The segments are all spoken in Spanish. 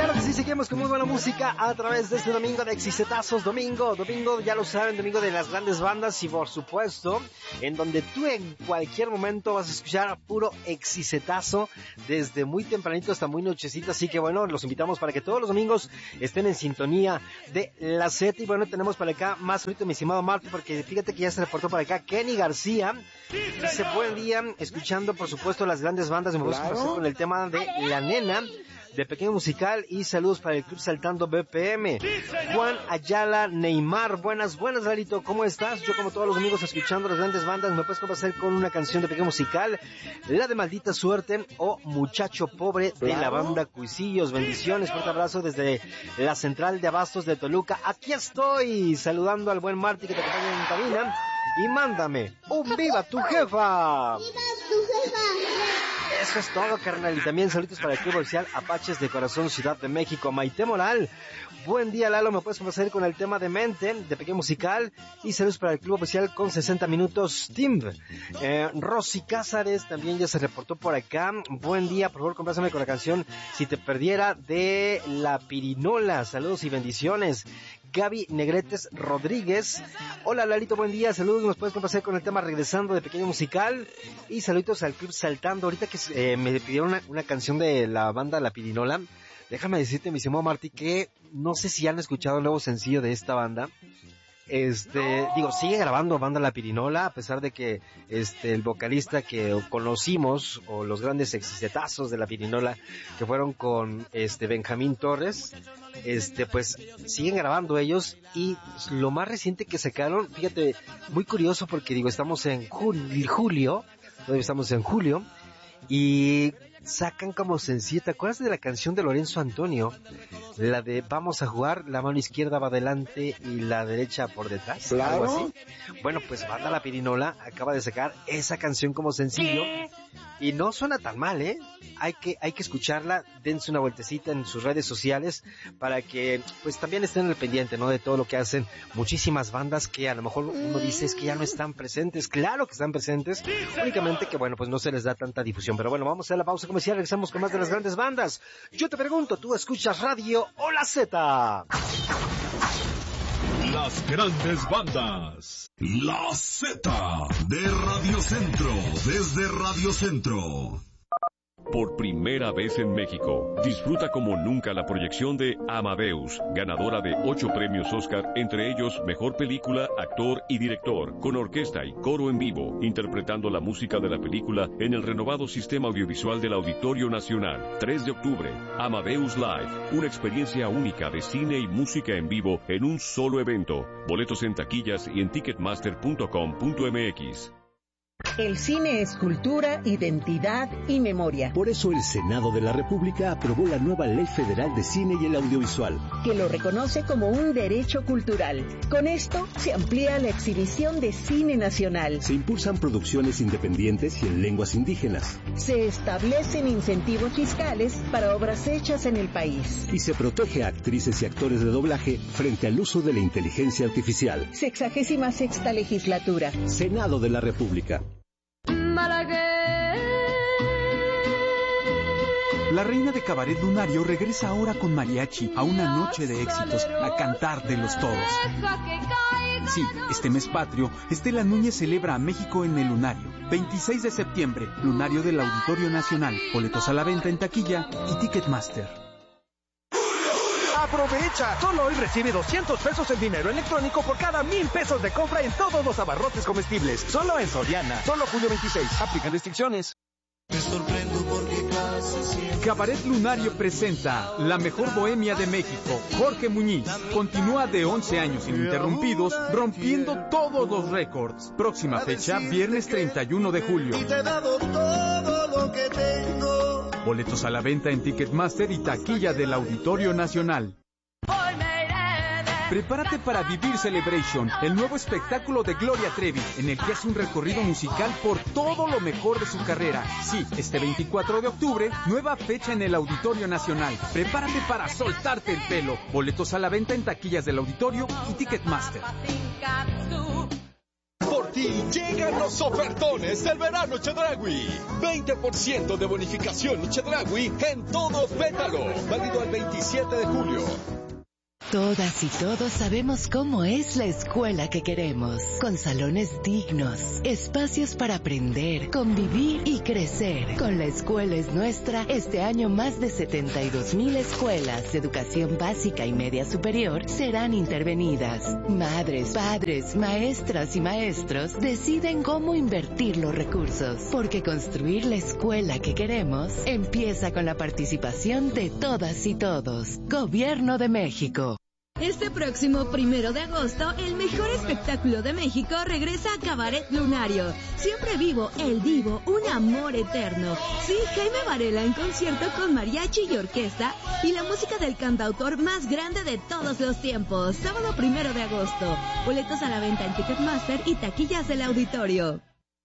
Claro que sí, seguimos con muy buena música a través de este domingo de Exicetazos. Domingo, ya lo saben, domingo de las grandes bandas y por supuesto, en donde tú en cualquier momento vas a escuchar puro Exicetazo desde muy tempranito hasta muy nochecita. Así que bueno, los invitamos para que todos los domingos estén en sintonía de la Z. Y bueno, tenemos para acá más ahorita mi estimado Marty, porque fíjate que ya se reportó para acá Kenny García. Dice buen día, escuchando por supuesto las grandes bandas. Me voy a pasar con el tema de La Nena, de Pequeño Musical, y saludos para el Club Saltando BPM. Juan Ayala Neymar, buenas, Lalito, ¿cómo estás? Yo como todos los amigos escuchando las grandes bandas, me puedes complacer con una canción de Pequeño Musical, la de Maldita Suerte o Muchacho Pobre de la banda Cuisillos. Bendiciones, fuerte abrazo desde la central de Abastos de Toluca. Aquí estoy saludando al buen Marty que te acompaña en cabina, y mándame un viva tu jefa. ¡Viva tu jefa! Eso es todo, carnal. Y también saludos para el Club Oficial Apaches de Corazón, Ciudad de México. Maite Moral, buen día, Lalo, me puedes complacer con el tema de Mente, de Pequeño Musical, y saludos para el Club Oficial con 60 minutos, Tim. Rosy Cázares también ya se reportó por acá. Buen día, por favor, complázame con la canción Si te perdiera de La Pirinola. Saludos y bendiciones. Gaby Negretes Rodríguez, hola Lalito, buen día, saludos, nos puedes complacer con el tema Regresando de Pequeño Musical, y saludos al Club Saltando. Ahorita que me pidieron una canción de la banda La Pirinola, déjame decirte, mi estimado Marty, que no sé si han escuchado el nuevo sencillo de esta banda. Sigue grabando banda La Pirinola, a pesar de que el vocalista que conocimos, o los grandes exitazos de La Pirinola, que fueron con Benjamín Torres, pues siguen grabando ellos. Y lo más reciente que sacaron, fíjate, muy curioso, porque estamos en julio, y sacan como sencillo, ¿te acuerdas de la canción de Lorenzo Antonio? La de Vamos a jugar, la mano izquierda va adelante y la derecha por detrás. Claro. Algo así. Bueno, pues banda La Pirinola acaba de sacar esa canción como sencillo. Y no suena tan mal, ¿eh? Hay que escucharla, dense una vueltecita en sus redes sociales para que pues también estén al pendiente, ¿no? De todo lo que hacen muchísimas bandas que a lo mejor uno dice es que ya no están presentes. Claro que están presentes, únicamente que bueno, pues no se les da tanta difusión. Pero bueno, vamos a la pausa comercial, regresamos con más de las grandes bandas. Yo te pregunto, ¿tú escuchas radio o la Z? Las grandes bandas. La Z de Radio Centro, desde Radio Centro. Por primera vez en México, disfruta como nunca la proyección de Amadeus, ganadora de 8 premios Oscar, entre ellos Mejor Película, Actor y Director, con orquesta y coro en vivo, interpretando la música de la película en el renovado sistema audiovisual del Auditorio Nacional. 3 de octubre, Amadeus Live, una experiencia única de cine y música en vivo en un solo evento. Boletos en taquillas y en ticketmaster.com.mx. El cine es cultura, identidad y memoria. Por eso el Senado de la República aprobó la nueva Ley Federal de Cine y el Audiovisual, que lo reconoce como un derecho cultural. Con esto se amplía la exhibición de cine nacional. Se impulsan producciones independientes y en lenguas indígenas. Se establecen incentivos fiscales para obras hechas en el país. Y se protege a actrices y actores de doblaje frente al uso de la inteligencia artificial. 66ª legislatura. Senado de la República. La reina de Cabaret Lunario regresa ahora con mariachi a una noche de éxitos, a cantar de los todos. Sí, este mes patrio, Estela Núñez celebra a México en el Lunario. 26 de septiembre, Lunario del Auditorio Nacional. Boletos a la venta en taquilla y Ticketmaster. ¡Aprovecha! Solo hoy recibe 200 pesos en dinero electrónico por cada 1,000 pesos de compra en todos los abarrotes comestibles. Solo en Soriana. Solo julio 26. Aplican restricciones. Me sorprendo porque casi siempre... Cabaret Lunario presenta La Mejor Bohemia de México. Jorge Muñiz continúa de 11 años ininterrumpidos, rompiendo todos los récords. Próxima fecha, viernes 31 de julio. Y te he dado todo lo que tengo. Boletos a la venta en Ticketmaster y taquilla del Auditorio Nacional. Prepárate para Vivir Celebration, el nuevo espectáculo de Gloria Trevi, en el que hace un recorrido musical por todo lo mejor de su carrera. Sí, este 24 de octubre, nueva fecha en el Auditorio Nacional. Prepárate para soltarte el pelo. Boletos a la venta en taquillas del Auditorio y Ticketmaster. Por Por ti llegan los ofertones del verano Chedraui. 20% de bonificación Chedraui en todo Pétalo. Válido al 27 de julio. Todas y todos sabemos cómo es la escuela que queremos, con salones dignos, espacios para aprender, convivir y crecer. Con La Escuela es Nuestra, este año más de 72,000 escuelas de educación básica y media superior serán intervenidas. Madres, padres, maestras y maestros deciden cómo invertir los recursos, porque construir la escuela que queremos empieza con la participación de todas y todos. Gobierno de México. Este próximo 1 de agosto, el mejor espectáculo de México regresa a Cabaret Lunario. Siempre vivo, el Divo, un amor eterno. Sí, Jaime Varela en concierto con mariachi y orquesta y la música del cantautor más grande de todos los tiempos. Sábado 1 de agosto. Boletos a la venta en Ticketmaster y taquillas del auditorio.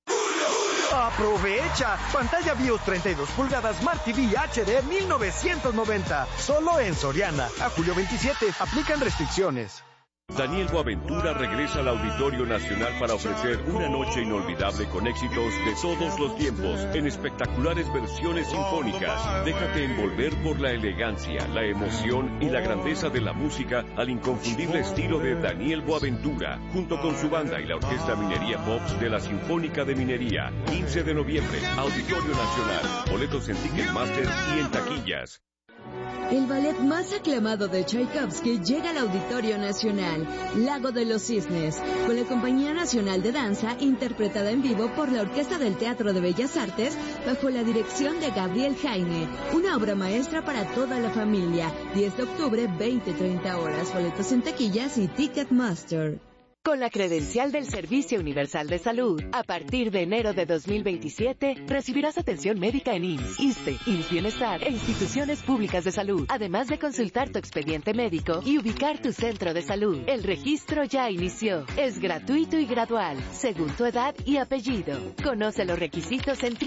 ¡Aprovecha! Pantalla BIOS 32 pulgadas Smart TV HD 1990. Solo en Soriana. A julio 27. Aplican restricciones. Daniel Boaventura regresa al Auditorio Nacional para ofrecer una noche inolvidable con éxitos de todos los tiempos en espectaculares versiones sinfónicas. Déjate envolver por la elegancia, la emoción y la grandeza de la música al inconfundible estilo de Daniel Boaventura, junto con su banda y la Orquesta Minería Pops de la Sinfónica de Minería. 15 de noviembre, Auditorio Nacional. Boletos en Ticketmaster y en taquillas. El ballet más aclamado de Tchaikovsky llega al Auditorio Nacional, Lago de los Cisnes, con la Compañía Nacional de Danza, interpretada en vivo por la Orquesta del Teatro de Bellas Artes, bajo la dirección de Gabriel Jaime. Una obra maestra para toda la familia. 10 de octubre, 20-30 horas. Boletos en taquillas y Ticketmaster. Con la credencial del Servicio Universal de Salud, a partir de enero de 2027, recibirás atención médica en IMSS, ISSSTE, IMSS Bienestar e instituciones públicas de salud, además de consultar tu expediente médico y ubicar tu centro de salud. El registro ya inició. Es gratuito y gradual, según tu edad y apellido. Conoce los requisitos en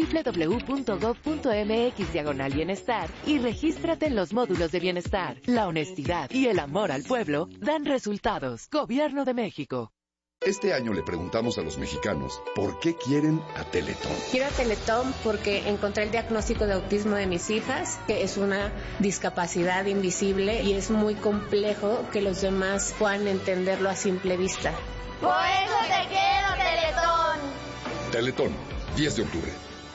www.gov.mx/bienestar y regístrate en los módulos de bienestar. La honestidad y el amor al pueblo dan resultados. Gobierno de México. Este año le preguntamos a los mexicanos por qué quieren a Teletón. Quiero a Teletón porque encontré el diagnóstico de autismo de mis hijas, que es una discapacidad invisible y es muy complejo que los demás puedan entenderlo a simple vista. Por eso te quiero, Teletón. Teletón, 10 de octubre.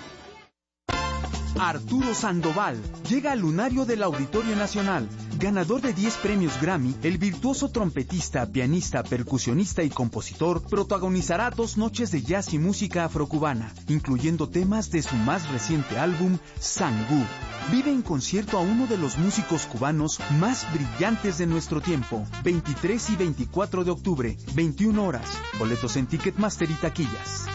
Arturo Sandoval llega al lunario del Auditorio Nacional. Ganador de 10 premios Grammy, el virtuoso trompetista, pianista, percusionista y compositor protagonizará 2 noches de jazz y música afrocubana, incluyendo temas de su más reciente álbum, Sangú. Vive en concierto a uno de los músicos cubanos más brillantes de nuestro tiempo. 23 y 24 de octubre, 21 horas. Boletos en Ticketmaster y taquillas.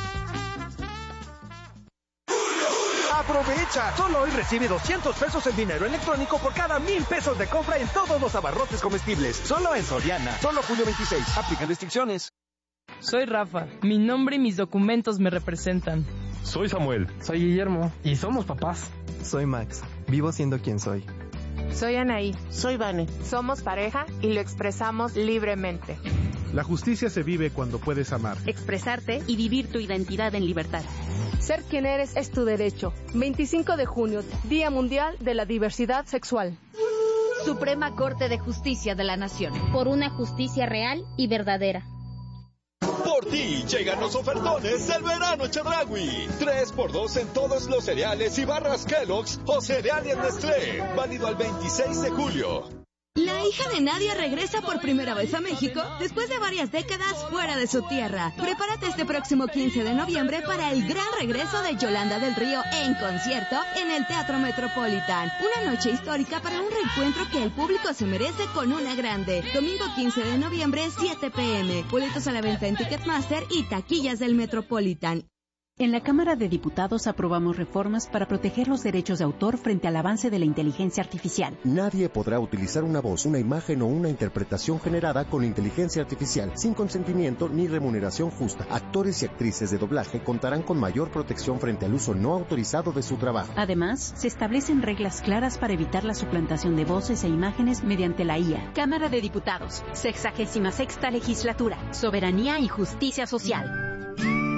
¡Aprovecha! Solo hoy recibe 200 pesos en dinero electrónico por cada 1,000 pesos de compra en todos los abarrotes comestibles. Solo en Soriana. Solo julio 26. Aplican restricciones. Soy Rafa. Mi nombre y mis documentos me representan. Soy Samuel. Soy Guillermo. Y somos papás. Soy Max. Vivo siendo quien soy. Soy Anaí. Soy Vane. Somos pareja y lo expresamos libremente. La justicia se vive cuando puedes amar, expresarte y vivir tu identidad en libertad. Ser quien eres es tu derecho. 25 de junio, Día Mundial de la Diversidad Sexual. Suprema Corte de Justicia de la Nación. Por una justicia real y verdadera. Por ti llegan los ofertones del verano Chedraui. 3x2 en todos los cereales y barras Kellogg's o cereales Nestlé. Válido al 26 de julio. La hija de Nadia regresa por primera vez a México después de varias décadas fuera de su tierra. Prepárate este próximo 15 de noviembre para el gran regreso de Yolanda del Río en concierto en el Teatro Metropolitan. Una noche histórica para un reencuentro que el público se merece con una grande. Domingo 15 de noviembre, 7 p.m. Boletos a la venta en Ticketmaster y taquillas del Metropolitan. En la Cámara de Diputados aprobamos reformas para proteger los derechos de autor frente al avance de la inteligencia artificial. Nadie podrá utilizar una voz, una imagen o una interpretación generada con inteligencia artificial sin consentimiento ni remuneración justa. Actores y actrices de doblaje contarán con mayor protección frente al uso no autorizado de su trabajo. Además, se establecen reglas claras para evitar la suplantación de voces e imágenes mediante la IA. Cámara de Diputados, 66ª Legislatura, Soberanía y Justicia Social.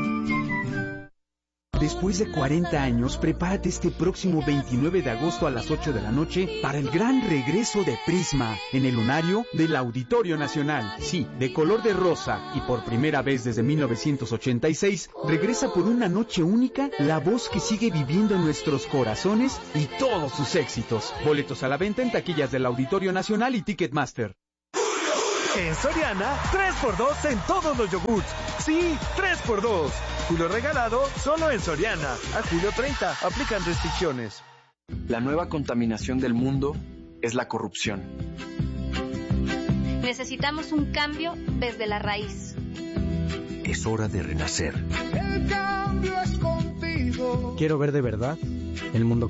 Después de 40 años, prepárate este próximo 29 de agosto a las 8 de la noche para el gran regreso de Prisma en el lunario del Auditorio Nacional. Sí, de color de rosa y por primera vez desde 1986, regresa por una noche única la voz que sigue viviendo en nuestros corazones y todos sus éxitos. Boletos a la venta en taquillas del Auditorio Nacional y Ticketmaster. En Soriana, 3x2 en todos los yogurts. Sí, 3x2. Julio regalado solo en Soriana. A julio 30, aplican restricciones. La nueva contaminación del mundo es la corrupción. Necesitamos un cambio desde la raíz. Es hora de renacer. El cambio es contigo. Quiero ver de verdad el mundo